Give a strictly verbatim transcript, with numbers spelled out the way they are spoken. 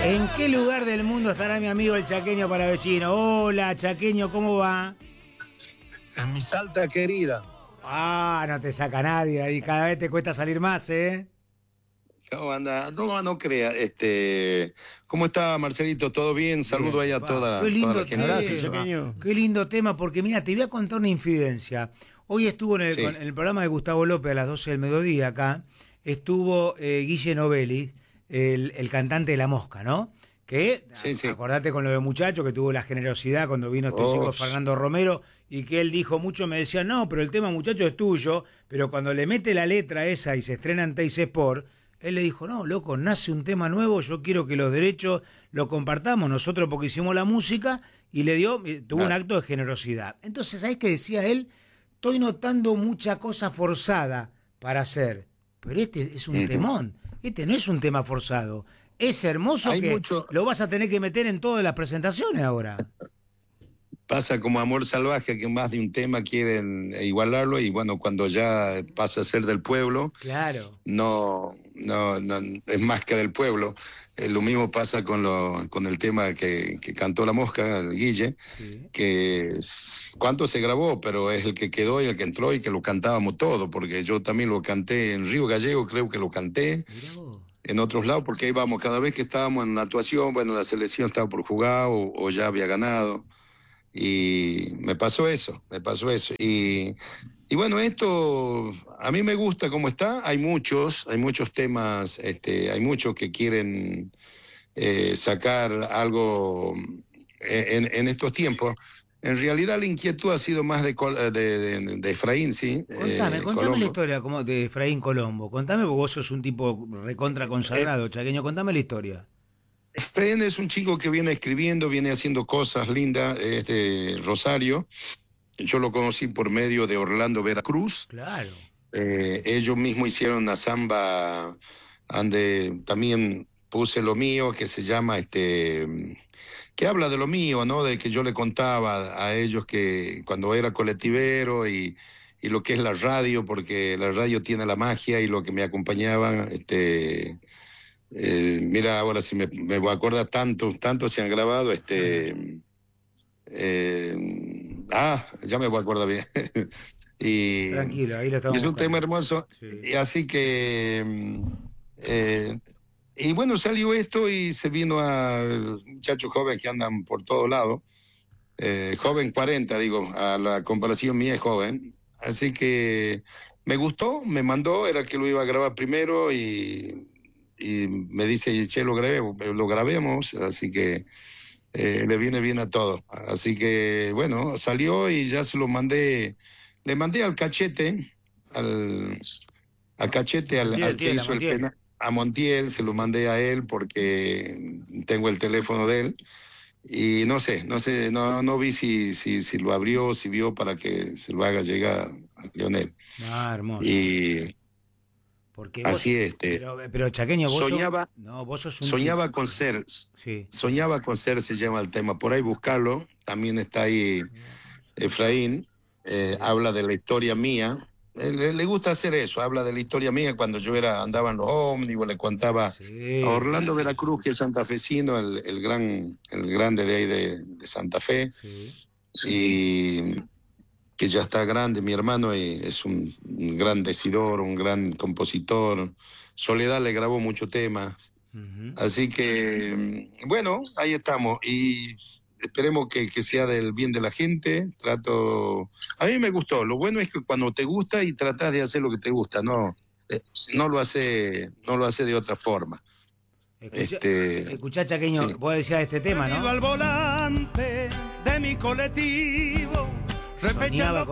¿En qué lugar del mundo estará mi amigo el Chaqueño Palavecino? Hola, Chaqueño, ¿cómo va? En mi Salta querida. Ah, no te saca nadie ahí, cada vez te cuesta salir más, ¿eh? ¿Cómo anda? No, no crea. Este, ¿cómo está, Marcelito? ¿Todo bien? Saludo ahí a Va, toda, qué lindo toda la generación. tema, qué lindo tema, porque mira, te voy a contar una infidencia. Hoy estuvo en el, Sí. con- en el programa de Gustavo López a las doce del mediodía acá, estuvo eh, Guille Novelli, el, el cantante de La Mosca, ¿no? Que, Sí, sí. acordate con lo de muchacho, que tuvo la generosidad cuando vino este Oh. chico Fernando Romero, y que él dijo mucho, me decía, no, pero el tema muchacho es tuyo, pero cuando le mete la letra esa y se estrena en Teis Sport, él le dijo, no, loco, nace un tema nuevo, yo quiero que los derechos lo compartamos nosotros porque hicimos la música, y le dio, eh, tuvo Claro. un acto de generosidad. Entonces, ¿sabés qué decía él? Estoy notando mucha cosa forzada para hacer, pero este es un Ujú. temón, este no es un tema forzado, es hermoso Hay que mucho- lo vas a tener que meter en todas las presentaciones ahora. Pasa como Amor Salvaje, que más de un tema quieren igualarlo, y bueno, cuando ya pasa a ser del pueblo, Claro. no, no, no es más que del pueblo. Eh, lo mismo pasa con lo, con el tema que, que cantó La Mosca, el Guille, Sí. que s- cuánto se grabó, pero es el que quedó y el que entró y que lo cantábamos todo, porque yo también lo canté en Río Gallego, creo que lo canté Mirá vos. en otros lados, porque íbamos, cada vez que estábamos en la actuación, bueno, la selección estaba por jugar o, o ya había ganado, y me pasó eso, me pasó eso, y, y bueno, esto a mí me gusta cómo está. Hay muchos, hay muchos temas, este, hay muchos que quieren eh, sacar algo en, en estos tiempos. En realidad la inquietud ha sido más de, Col- de, de, de Efraín, sí. Contame, eh, contame Colombo. la historia como de Efraín Colombo. Contame, porque vos sos un tipo recontra consagrado, Chaqueño. Contame la historia. Efraín es un chico que viene escribiendo, viene haciendo cosas lindas, es de Rosario. Yo lo conocí por medio de Orlando Veracruz. Claro. Eh, ellos mismos hicieron una samba donde también puse lo mío, que se llama, este, que habla de lo mío, ¿no? De que yo le contaba a ellos que cuando era colectivero y, y lo que es la radio, porque la radio tiene la magia, y lo que me acompañaban, este, eh, mira, ahora si me, me voy a acordar, tantos, tantos se han grabado, este, eh, ah, ya me voy a acordar bien. y Tranquilo, ahí lo estamos y es un buscando. tema hermoso. Sí. Y así que mm, eh, y bueno, salió esto y se vino a muchachos jóvenes que andan por todos lados, eh, joven cuarenta, digo, a la comparación mía es joven, así que me gustó, me mandó, era que lo iba a grabar primero, y, y me dice, che, lo grabé, lo grabemos, así que eh, le viene bien a todo. Así que bueno, salió y ya se lo mandé, le mandé al cachete, al, al cachete, al, Montiel, al que Montiel, a hizo el Montiel. penal, a Montiel, se lo mandé a él porque tengo el teléfono de él. Y no sé, no sé, no, no vi si, si, si lo abrió, si vio, para que se lo haga llegar a Leonel. Ah, hermoso. Y Porque vos, así es, este, pero, pero Chaqueño, vos soñaba- sos, no, vos sos un soñaba tipo- con ser, Sí. soñaba con ser se llama el tema, por ahí buscarlo, también está ahí Efraín, eh, habla de la historia mía. Eh, Le, le gusta hacer eso, habla de la historia mía cuando yo era, andaba en los ómnibus, le contaba Sí. a Orlando Veracruz, que es santafesino, el, el gran, el grande de ahí de, de Santa Fe, Sí. y que ya está grande, mi hermano, y es un, un gran decidor, un gran compositor. Soledad le grabó mucho tema, Ujú. así que bueno, ahí estamos, y esperemos que, que sea del bien de la gente. Trato, a mí me gustó. Lo bueno es que cuando te gusta y tratás de hacer lo que te gusta, no, eh, no lo hace, no lo hace de otra forma. Escuchá, Este, escuchá, Chaqueño, sí. vos decías este tema, Subido ¿no? al volante de mi colectivo, Soñaba repechando